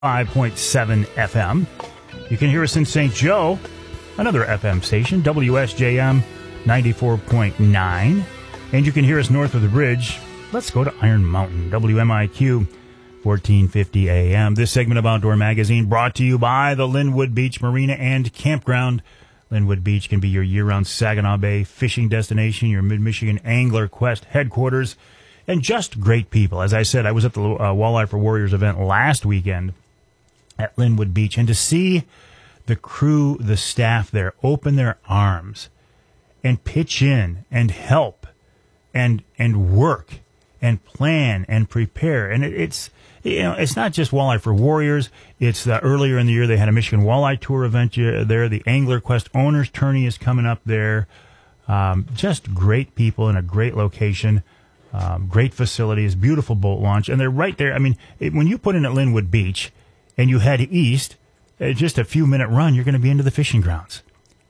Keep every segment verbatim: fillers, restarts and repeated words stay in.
five point seven F M. You can hear us in Saint Joe, another F M station, W S J M ninety-four point nine. And you can hear us north of the bridge. Let's go to Iron Mountain, W M I Q, fourteen fifty A M. This segment of Outdoor Magazine brought to you by the Linwood Beach Marina and Campground. Linwood Beach can be your year-round Saginaw Bay fishing destination, your Mid-Michigan Angler Quest headquarters, and just great people. As I said, I was at the uh, Walleye for Warriors event last weekend at Linwood Beach, and to see the crew, the staff there, open their arms and pitch in and help and and work and plan and prepare. And it, it's you know it's not just Walleye for Warriors. It's uh, earlier in the year they had a Michigan Walleye Tour event there. The Angler Quest Owners Tourney is coming up there. Um, just great people in a great location. Um, great facilities, beautiful boat launch, and they're right there. I mean, it, when you put in at Linwood Beach and you head east, uh, just a few minute run, you're going to be into the fishing grounds.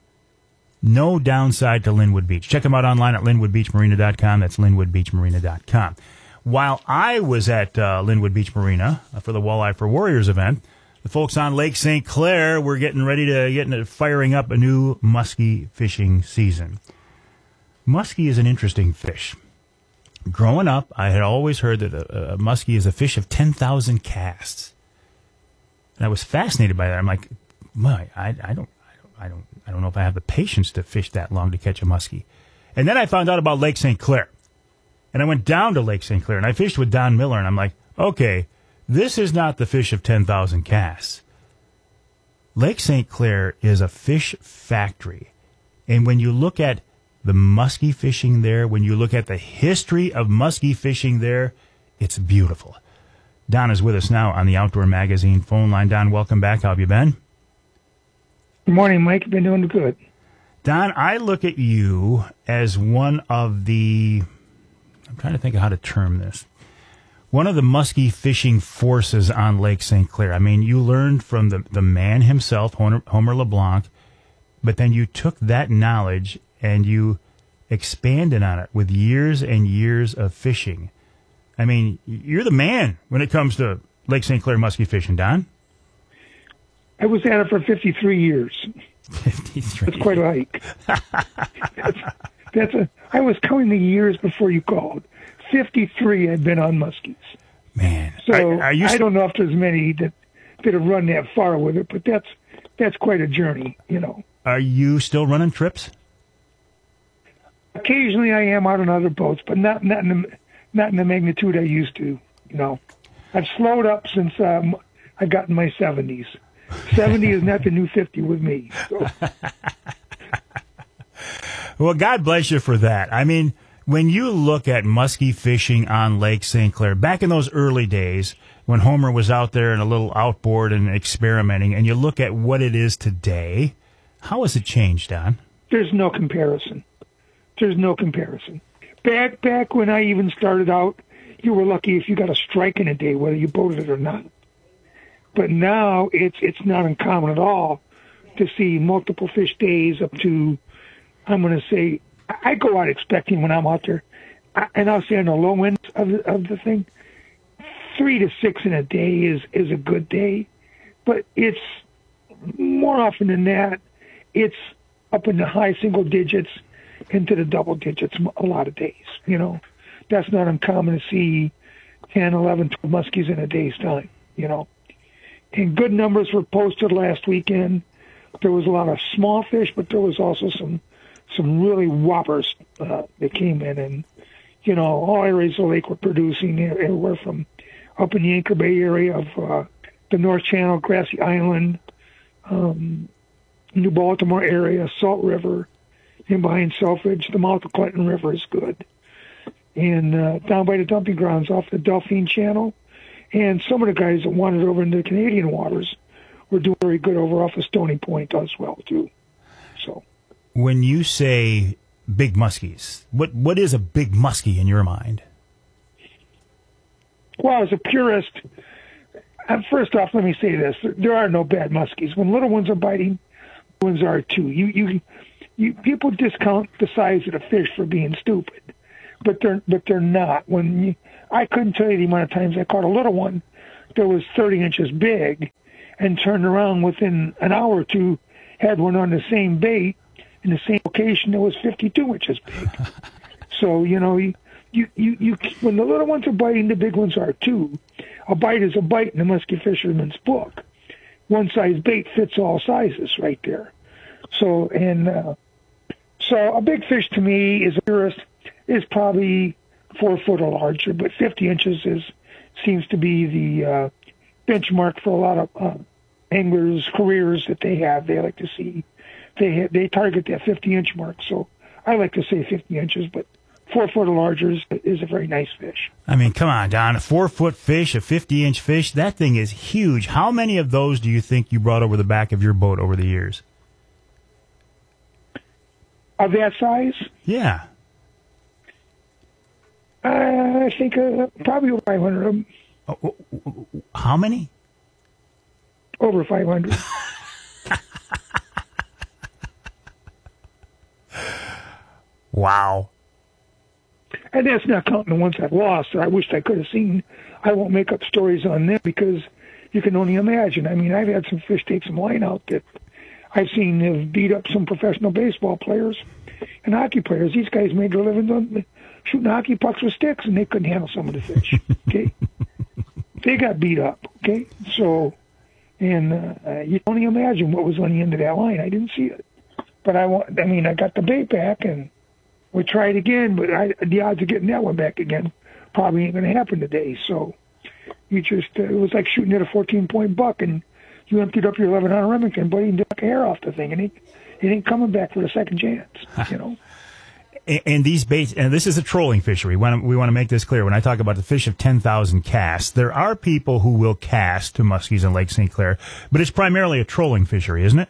No downside to Linwood Beach. Check them out online at linwood beach marina dot com. That's linwood beach marina dot com. While I was at uh, Linwood Beach Marina for the Walleye for Warriors event, the folks on Lake Saint Clair were getting ready to get into firing up a new muskie fishing season. Muskie is an interesting fish. Growing up, I had always heard that a, a muskie is a fish of ten thousand casts. And I was fascinated by that. I'm like, my, I, I don't, I don't, I don't know if I have the patience to fish that long to catch a muskie. And then I found out about Lake Saint Clair. And I went down to Lake Saint Clair, and I fished with Don Miller, and I'm like, okay, this is not the fish of ten thousand casts. Lake Saint Clair is a fish factory. And when you look at the muskie fishing there, when you look at the history of muskie fishing there, it's beautiful. Don is with us now on the Outdoor Magazine phone line. Don, welcome back. How have you been? Good morning, Mike. Been doing good. Don, I look at you as one of the, I'm trying to think of how to term this, one of the muskie fishing forces on Lake Saint Clair. I mean, you learned from the, the man himself, Homer, Homer LeBlanc, but then you took that knowledge and you expanded on it with years and years of fishing. I mean, you're the man when it comes to Lake Saint Clair muskie fishing, Don. I was at it for fifty-three years. fifty-three. That's quite a hike. that's, that's a. I was counting the years before you called. fifty-three I've been on muskies. Man. So are, are you I don't know if there's many that, that have run that far with it, but that's that's quite a journey, you know. Are you still running trips? Occasionally I am out on other boats, but not not in the, not in the magnitude I used to. You know, I've slowed up since um, I got in my seventies. seventy is not the new fifty with me. So. Well, God bless you for that. I mean, when you look at muskie fishing on Lake Saint Clair, back in those early days when Homer was out there in a little outboard and experimenting, and you look at what it is today, how has it changed, Don? There's no comparison. There's no comparison. Back back when I even started out, you were lucky if you got a strike in a day, whether you boated it or not. But now it's it's not uncommon at all to see multiple fish days up to, I'm going to say, I go out expecting when I'm out there, and I'll say on the low end of the, of the thing, three to six in a day is, is a good day. But it's more often than that, it's up in the high single digits into the double digits a lot of days, you know. That's not uncommon to see ten, eleven, twelve muskies in a day's time, you know. And good numbers were posted last weekend. There was a lot of small fish, but there was also some some really whoppers uh, that came in. And, you know, all areas of the lake were producing, everywhere from up in the Anchor Bay area of uh, the North Channel, Grassy Island, um, New Baltimore area, Salt River, and behind Selfridge, the mouth of Clinton River is good. And uh, down by the dumping grounds off the Delphine Channel. And some of the guys that wandered over into the Canadian waters were doing very good over off of Stony Point as well, too. So, when you say big muskies, what what is a big muskie in your mind? Well, as a purist, uh, first off, let me say this. There are no bad muskies. When little ones are biting, ones are too. You, you, you, people discount the size of the fish for being stupid, but they're but they're not. When you, I couldn't tell you the amount of times I caught a little one that was thirty inches big, and turned around within an hour or two, had one on the same bait in the same location that was fifty-two inches big. So, you know, you, you, you, you, when the little ones are biting, the big ones are too. A bite is a bite in the musky fisherman's book. One size bait fits all sizes right there. So, and uh, so a big fish to me is a tourist is probably four foot or larger, but fifty inches is seems to be the uh, benchmark for a lot of uh, anglers' careers that they have. They like to see they ha- they target that fifty inch mark. So I like to say fifty inches, but four foot or larger is, is a very nice fish. I mean, come on, Don. A four-foot fish, a fifty-inch fish, that thing is huge. How many of those do you think you brought over the back of your boat over the years? Of that size? Yeah. Uh, I think uh, probably over five hundred of them. Oh, how many? Over five hundred. Wow. And that's not counting the ones I've lost that I wished I could have seen. I won't make up stories on them because you can only imagine. I mean, I've had some fish take some line out that I've seen have beat up some professional baseball players and hockey players. These guys made their livings on shooting hockey pucks with sticks, and they couldn't handle some of the fish. Okay, they got beat up. Okay, so and uh, you can only imagine what was on the end of that line. I didn't see it, but I want. I mean, I got the bait back and. We tried again, but I, the odds of getting that one back again probably ain't going to happen today. So you just, uh, it was like shooting at a fourteen-point buck, and you emptied up your eleven hundred Remington, but he took a hair off the thing, and he, he ain't coming back for a second chance, you know. And, and these baits, and this is a trolling fishery. We want, to, we want to make this clear. When I talk about the fish of ten thousand casts, there are people who will cast to muskies in Lake Saint Clair, but it's primarily a trolling fishery, isn't it?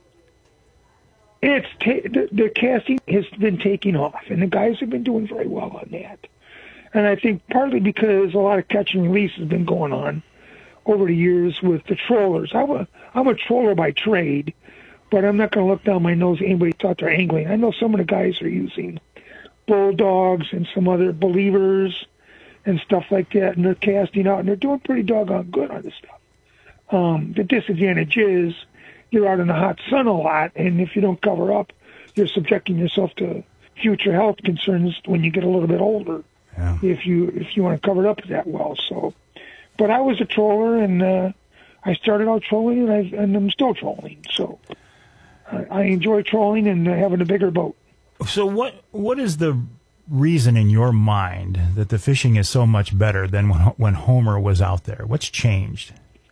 It's ta- the, the casting has been taking off, and the guys have been doing very well on that. And I think partly because a lot of catch and release has been going on over the years with the trollers. I'm a, I'm a troller by trade, but I'm not going to look down my nose at anybody who's out there angling. I know some of the guys are using bulldogs and some other believers and stuff like that, and they're casting out, and they're doing pretty doggone good on this stuff. Um, the disadvantage is you're out in the hot sun a lot, and if you don't cover up, you're subjecting yourself to future health concerns when you get a little bit older. Yeah. If you if you want to cover it up that well, so. But I was a troller, and uh, I started out trolling, and, I, and I'm still trolling. So I, I enjoy trolling and uh, having a bigger boat. So what what is the reason in your mind that the fishing is so much better than when when Homer was out there? What's changed?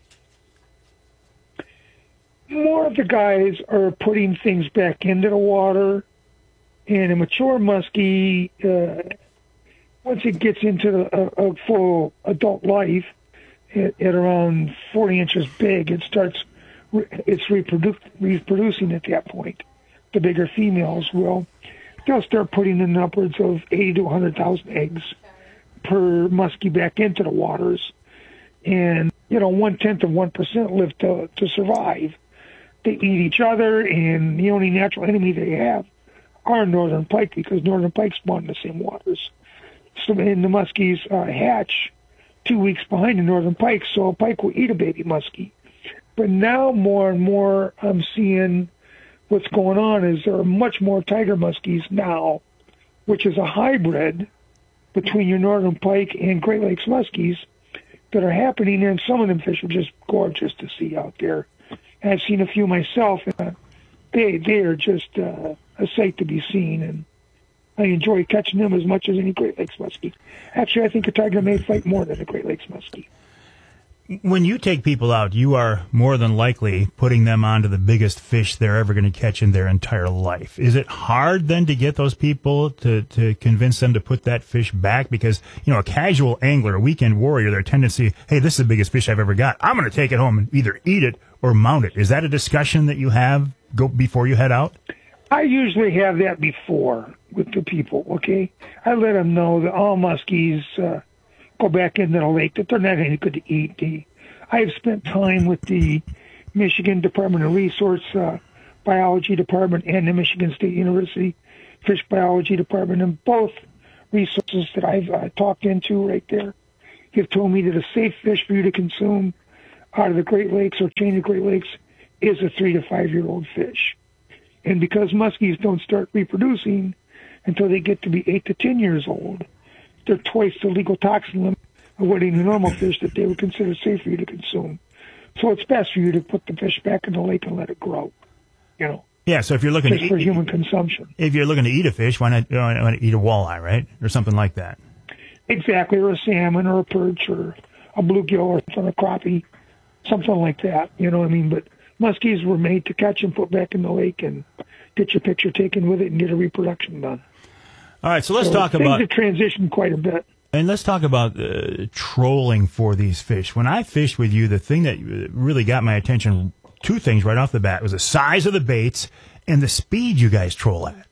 More of the guys are putting things back into the water, and a mature muskie, uh, once it gets into a, a full adult life, at, at around forty inches big, it starts, it's reprodu- reproducing at that point. The bigger females will, they'll start putting in upwards of eighty to one hundred thousand eggs per muskie back into the waters. And, you know, one-tenth of one percent live to, to survive. They eat each other, and the only natural enemy they have are northern pike, because northern pike spawn in the same waters. So, and the muskies uh, hatch two weeks behind the northern pike, so a pike will eat a baby muskie. But now more and more I'm seeing what's going on is there are much more tiger muskies now, which is a hybrid between your northern pike and Great Lakes muskies that are happening, and some of them fish are just gorgeous to see out there. And I've seen a few myself, and uh, they they are just uh, a sight to be seen, and I enjoy catching them as much as any Great Lakes muskie. Actually, I think a tiger may fight more than a Great Lakes muskie. When you take people out, you are more than likely putting them onto the biggest fish they're ever going to catch in their entire life. Is it hard then to get those people to, to convince them to put that fish back? Because, you know, a casual angler, a weekend warrior, their tendency, hey, this is the biggest fish I've ever got. I'm going to take it home and either eat it or mount it. Is that a discussion that you have go before you head out? I usually have that before with the people, okay? I let them know that all muskies uh, go back into the lake, that they're not any good to eat. The, I have spent time with the Michigan Department of Resource uh, Biology Department and the Michigan State University Fish Biology Department, and both resources that I've uh, talked into right there have told me that a safe fish for you to consume out of the Great Lakes or chain of Great Lakes is a three to five-year-old fish. And because muskies don't start reproducing until they get to be eight to ten years old, they're twice the legal toxin limit of what any normal fish that they would consider safe for you to consume. So it's best for you to put the fish back in the lake and let it grow, you know. Yeah, so if you're looking just to eat, for human consumption. If you're looking to eat a fish, why not, why not eat a walleye, right? Or something like that. Exactly, or a salmon or a perch or a bluegill or something, a crappie, something like that, you know what I mean? But muskies were made to catch and put back in the lake and get your picture taken with it and get a reproduction done. All right, so let's so talk things about... Things have transitioned quite a bit. And let's talk about uh, trolling for these fish. When I fished with you, the thing that really got my attention, two things right off the bat, was the size of the baits and the speed you guys troll at.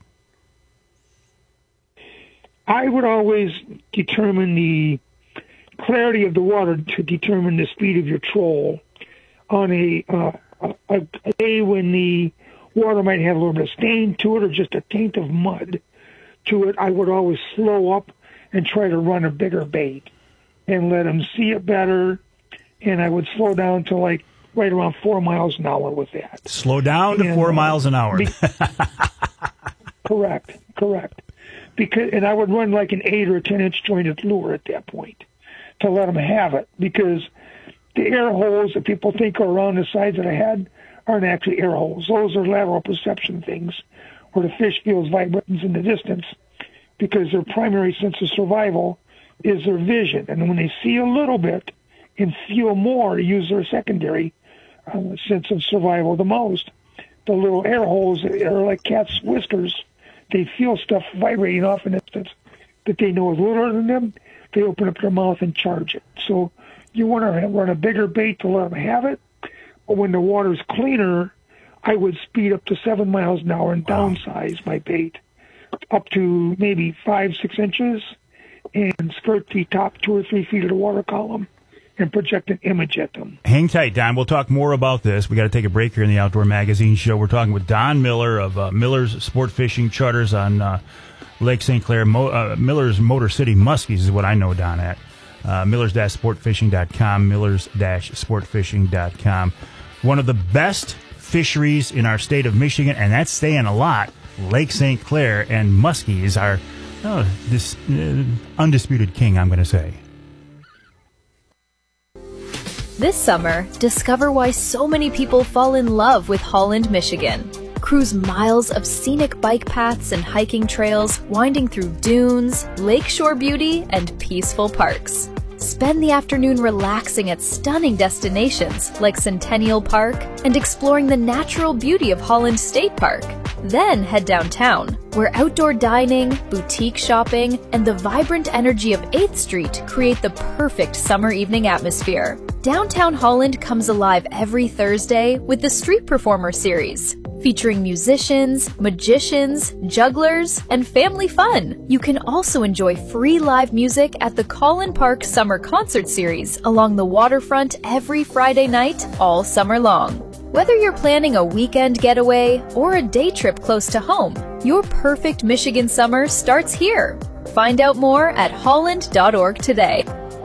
I would always determine the clarity of the water to determine the speed of your troll on a, uh, a, a day when the water might have a little bit of stain to it or just a taint of mud to it. I would always slow up and try to run a bigger bait and let them see it better. And I would slow down to like right around four miles an hour with that. Slow down to and, four uh, miles an hour. Be- correct, correct. Because and I would run like an eight or a ten inch jointed lure at that point to let them have it. Because the air holes that people think are around the sides of the head aren't actually air holes. Those are lateral perception things where the fish feels vibrations in the distance, because their primary sense of survival is their vision. And when they see a little bit and feel more, use their secondary uh, sense of survival the most. The little air holes are like cat's whiskers. They feel stuff vibrating off in distance that they know is littler than them. They open up their mouth and charge it. So you want to run a bigger bait to let them have it. But when the water's cleaner, I would speed up to seven miles an hour and downsize my bait up to maybe five, six inches and skirt the top two or three feet of the water column and project an image at them. Hang tight, Don. We'll talk more about this. We got to take a break here in the Outdoor Magazine Show. We're talking with Don Miller of uh, Miller's Sport Fishing Charters on uh, Lake Saint Clair. Mo- uh, Miller's Motor City Muskies is what I know Don at. Uh, millers dash sport fishing dot com, millers dash sport fishing dot com. One of the best fisheries in our state of Michigan, and that's saying a lot. Lake Saint Clair and muskies are oh, this uh, undisputed king, I'm going to say. This summer, discover why so many people fall in love with Holland, Michigan. Cruise miles of scenic bike paths and hiking trails, winding through dunes, lakeshore beauty, and peaceful parks. Spend the afternoon relaxing at stunning destinations like Centennial Park and exploring the natural beauty of Holland State Park. Then head downtown, where outdoor dining, boutique shopping, and the vibrant energy of eighth Street create the perfect summer evening atmosphere. Downtown Holland comes alive every Thursday with the Street Performer series, featuring musicians, magicians, jugglers, and family fun. You can also enjoy free live music at the Collin Park Summer Concert Series along the waterfront every Friday night all summer long. Whether you're planning a weekend getaway or a day trip close to home, your perfect Michigan summer starts here. Find out more at holland dot org today.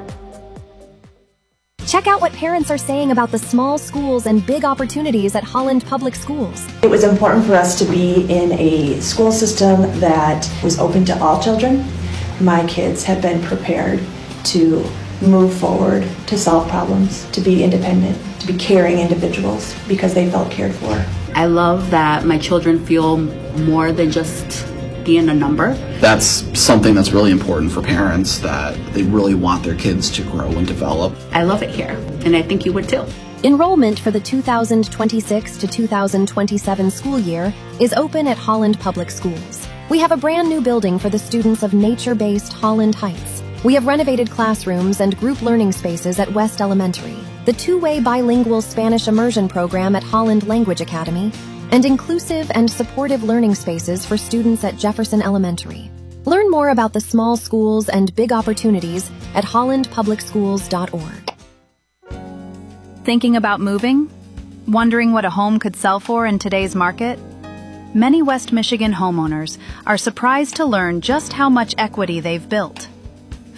Check out what parents are saying about the small schools and big opportunities at Holland Public Schools. It was important for us to be in a school system that was open to all children. My kids have been prepared to move forward, to solve problems, to be independent, to be caring individuals because they felt cared for. I love that my children feel more than just being a number. That's something that's really important for parents, that they really want their kids to grow and develop. I love it here, and I think you would too. Enrollment for the two thousand twenty-six to two thousand twenty-seven school year is open at Holland Public Schools. We have a brand new building for the students of nature-based Holland Heights. We have renovated classrooms and group learning spaces at West Elementary, the two-way bilingual Spanish immersion program at Holland Language Academy, and inclusive and supportive learning spaces for students at Jefferson Elementary. Learn more about the small schools and big opportunities at holland public schools dot org. Thinking about moving? Wondering what a home could sell for in today's market? Many West Michigan homeowners are surprised to learn just how much equity they've built.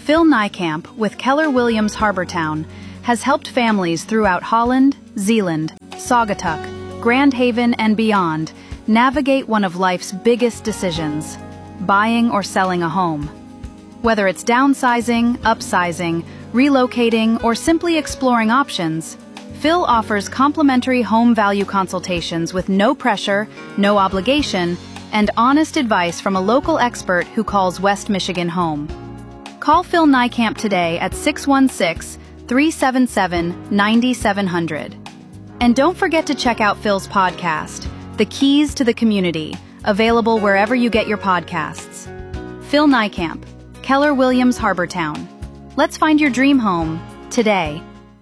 Phil Nijkamp with Keller Williams Harbortown has helped families throughout Holland, Zeeland, Saugatuck, Grand Haven, and beyond navigate one of life's biggest decisions, buying or selling a home. Whether it's downsizing, upsizing, relocating, or simply exploring options, Phil offers complimentary home value consultations with no pressure, no obligation, and honest advice from a local expert who calls West Michigan home. Call Phil Nijkamp today at six one six, three seven seven, nine seven zero zero. And don't forget to check out Phil's podcast, The Keys to the Community, available wherever you get your podcasts. Phil Nijkamp, Keller Williams Harbortown. Let's find your dream home today.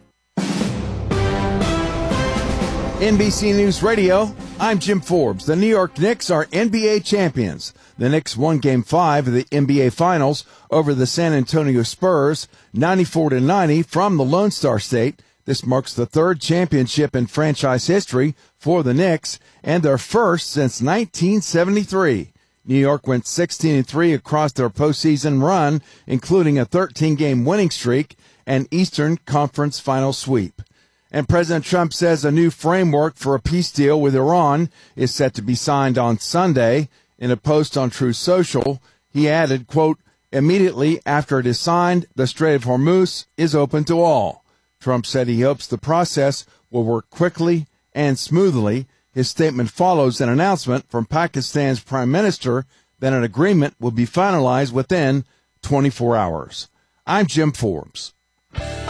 N B C News Radio, I'm Jim Forbes. The New York Knicks are N B A champions. The Knicks won Game five of the N B A Finals over the San Antonio Spurs, ninety-four to ninety from the Lone Star State. This marks the third championship in franchise history for the Knicks and their first since nineteen seventy-three. New York went sixteen and three across their postseason run, including a thirteen-game winning streak and Eastern Conference Final sweep. And President Trump says a new framework for a peace deal with Iran is set to be signed on Sunday. In a post on Truth Social, he added, quote, "Immediately after it is signed, the Strait of Hormuz is open to all." Trump said he hopes the process will work quickly and smoothly. His statement follows an announcement from Pakistan's prime minister that an agreement will be finalized within twenty-four hours. I'm Jim Forbes.